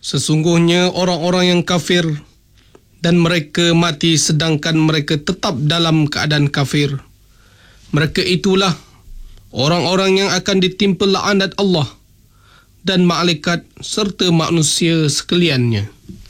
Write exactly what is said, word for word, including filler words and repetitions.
Sesungguhnya orang-orang yang kafir dan mereka mati sedangkan mereka tetap dalam keadaan kafir, mereka itulah orang-orang yang akan ditimpa laknat Allah dan malaikat serta manusia sekaliannya.